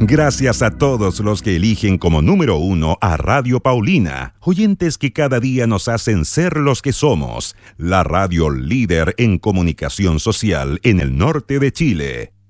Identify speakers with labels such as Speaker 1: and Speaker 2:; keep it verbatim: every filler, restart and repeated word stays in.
Speaker 1: Gracias a todos los que eligen como número uno a Radio Paulina, oyentes que cada día nos hacen ser los que somos, la radio líder en comunicación social en el norte de Chile.